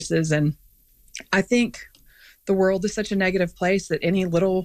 And I think the world is such a negative place that any little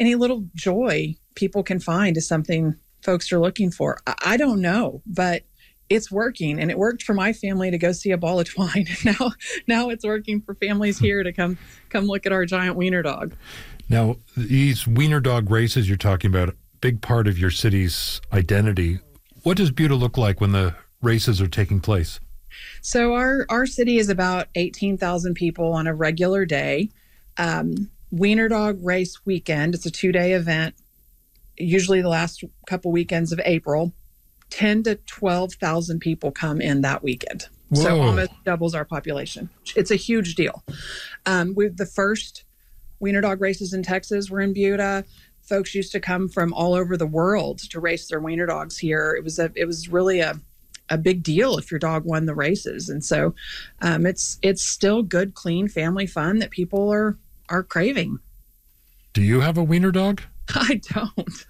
joy people can find is something folks are looking for. I don't know, but it's working, and it worked for my family to go see a ball of twine. Now it's working for families here to come look at our giant wiener dog. Now, these wiener dog races you're talking about, a big part of your city's identity. What does Buda look like when the races are taking place? So our city is about 18,000 people on a regular day. Wiener dog race weekend, it's a 2-day event, usually the last couple weekends of April. 10 to 12,000 people come in that weekend. Whoa. So almost doubles our population. It's a huge deal. With the first wiener dog races in Texas were in Buda. Folks used to come from all over the world to race their wiener dogs here. It was really a big deal if your dog won the races. And so it's still good, clean family fun that people are craving. Do you have a wiener dog? I don't.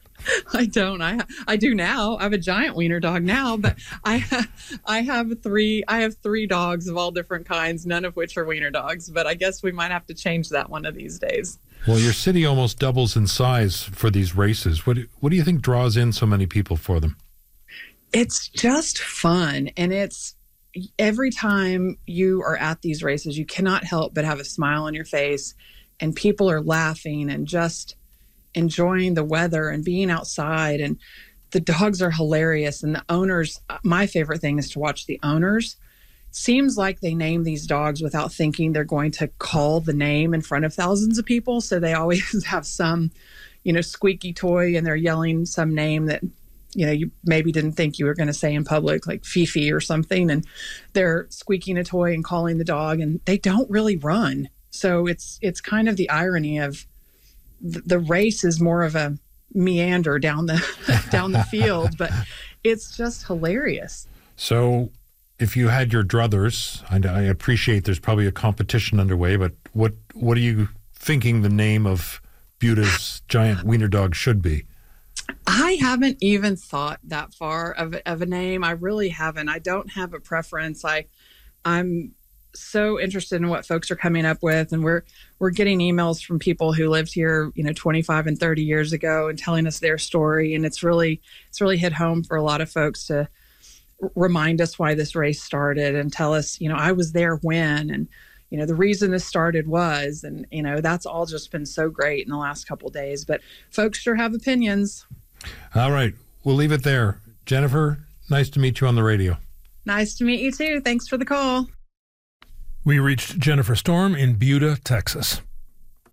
I do now. I have a giant wiener dog now, but I have three dogs of all different kinds, none of which are wiener dogs, but I guess we might have to change that one of these days. Well, your city almost doubles in size for these races. What do you think draws in so many people for them? It's just fun. And it's every time you are at these races, you cannot help but have a smile on your face, and people are laughing and just enjoying the weather and being outside. And the dogs are hilarious. And the owners, my favorite thing is to watch the owners. Seems like they name these dogs without thinking they're going to call the name in front of thousands of people. So they always have some, squeaky toy, and they're yelling some name that, you maybe didn't think you were going to say in public, like Fifi or something. And they're squeaking a toy and calling the dog, and they don't really run. So it's kind of the irony of the race is more of a meander down the field, but it's just hilarious. So if you had your druthers, I appreciate there's probably a competition underway, but what are you thinking the name of Buda's giant wiener dog should be? I haven't even thought that far of a name. I really haven't. I don't have a preference. I'm so interested in what folks are coming up with, and we're getting emails from people who lived here 25 and 30 years ago and telling us their story, and it's really hit home for a lot of folks to remind us why this race started and tell us I was there when, and the reason this started was, and that's all just been so great in the last couple of days. But folks sure have opinions. All right, we'll leave it there. Jennifer, nice to meet you on the radio. Nice to meet you too. Thanks for the call. We reached Jennifer Storm in Buda, Texas.